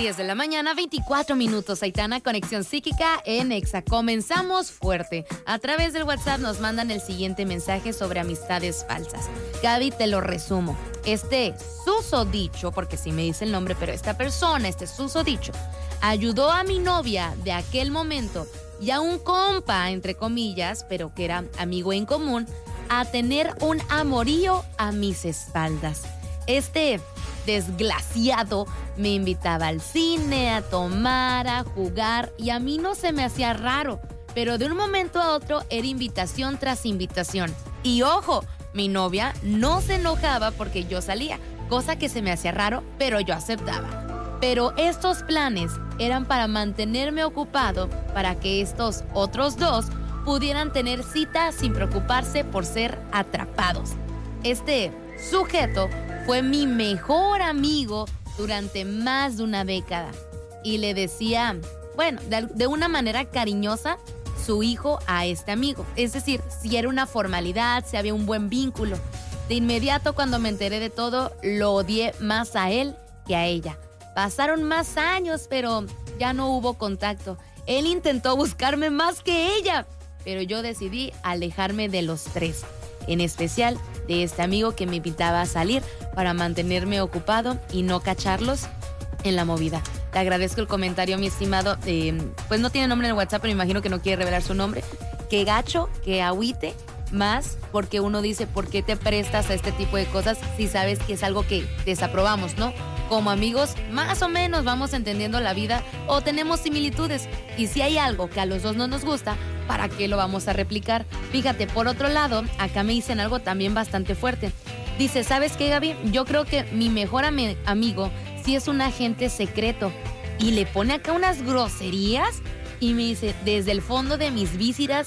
10 de la mañana, 24 minutos. Aitana, conexión psíquica en Exa. Comenzamos fuerte. A través del WhatsApp nos mandan el siguiente mensaje sobre amistades falsas. Gaby, te lo resumo. Este susodicho, porque sí me dice el nombre, pero esta persona, este susodicho, ayudó a mi novia de aquel momento y a un compa, entre comillas, pero que era amigo en común, a tener un amorío a mis espaldas. Este desgraciado me invitaba al cine, a tomar, a jugar, y a mí no se me hacía raro, pero de un momento a otro era invitación tras invitación. Y ojo, mi novia no se enojaba porque yo salía, cosa que se me hacía raro, pero yo aceptaba. Pero estos planes eran para mantenerme ocupado, para que estos otros dos pudieran tener cita sin preocuparse por ser atrapados. Este sujeto fue mi mejor amigo durante más de una década. Y le decía, bueno, de una manera cariñosa, su hijo a este amigo. Es decir, si era una formalidad, si había un buen vínculo. De inmediato, cuando me enteré de todo, lo odié más a él que a ella. Pasaron más años, pero ya no hubo contacto. Él intentó buscarme más que ella, pero yo decidí alejarme de los tres. En especial de este amigo que me invitaba a salir para mantenerme ocupado y no cacharlos en la movida. Te agradezco el comentario, mi estimado. Pues no tiene nombre en el WhatsApp, pero me imagino que no quiere revelar su nombre. Qué gacho, qué agüite, más porque uno dice, ¿por qué te prestas a este tipo de cosas si sabes que es algo que desaprobamos, ¿no? Como amigos, más o menos vamos entendiendo la vida o tenemos similitudes. Y si hay algo que a los dos no nos gusta, ¿para qué lo vamos a replicar? Fíjate, por otro lado, acá me dicen algo también bastante fuerte. Dice, ¿sabes qué, Gaby? Yo creo que mi mejor amigo sí es un agente secreto. Y le pone acá unas groserías y me dice, desde el fondo de mis vísceras,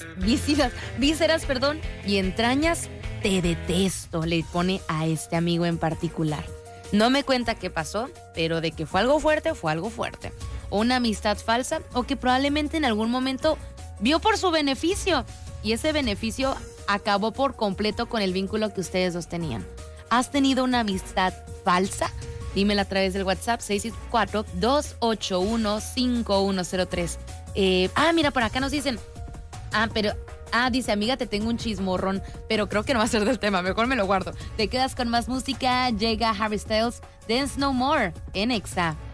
y entrañas, te detesto, le pone a este amigo en particular. No me cuenta qué pasó, pero de que fue algo fuerte, fue algo fuerte. O una amistad falsa, o que probablemente en algún momento vio por su beneficio, y ese beneficio acabó por completo con el vínculo que ustedes dos tenían. ¿Has tenido una amistad falsa? Dímela a través del WhatsApp 664-281-5103. Mira, por acá nos dicen, dice, amiga, te tengo un chismorrón, pero creo que no va a ser del tema, mejor me lo guardo. Te quedas con más música, llega Harry Styles, Dance No More, en Exa.